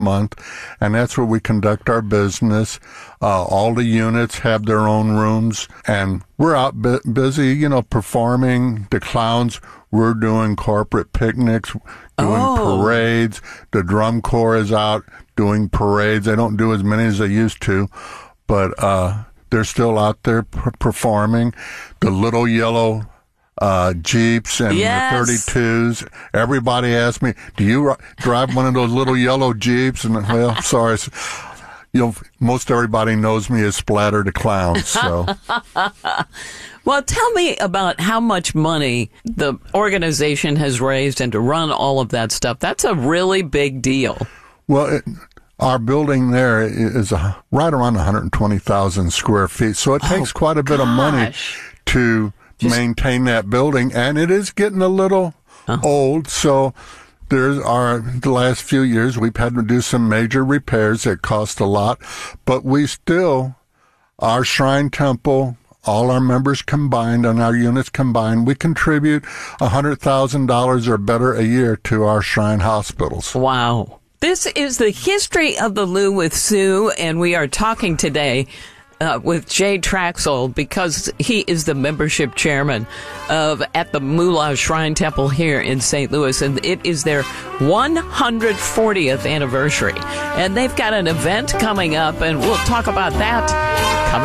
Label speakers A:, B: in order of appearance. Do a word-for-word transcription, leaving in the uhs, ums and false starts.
A: month, and that's where we conduct our business. Uh, all the units have their own rooms, and we're out bu- busy, you know, performing. The clowns, we're doing corporate picnics, doing
B: Oh.
A: parades. The drum corps is out doing parades. They don't do as many as they used to, but uh, they're still out there p- performing. The little yellow Uh, Jeeps and
B: Yes.
A: thirty-twos. Everybody asks me, do you ri- drive one of those little yellow Jeeps? And, well, sorry. You know, most everybody knows me as Splatter the Clown, so.
B: Well, tell me about how much money the organization has raised and to run all of that stuff. That's a really big deal.
A: Well, it, our building there is a, right around one hundred twenty thousand square feet, so it takes
B: Oh,
A: quite a bit of money
B: gosh.
A: to
B: Just-
A: maintain that building, and it is getting a little
B: Oh.
A: old, so there's our the last few years we've had to do some major repairs that cost a lot, but we still, our Shrine Temple, all our members combined and our units combined, we contribute one hundred thousand dollars or better a year to our Shrine hospitals.
B: Wow. This is the history of the Lou with Sue, and we are talking today uh, with Jay Traxel because he is the membership chairman of at the Moolah Shrine Temple here in Saint Louis, and it is their one hundred fortieth anniversary. And they've got an event coming up, and we'll talk about that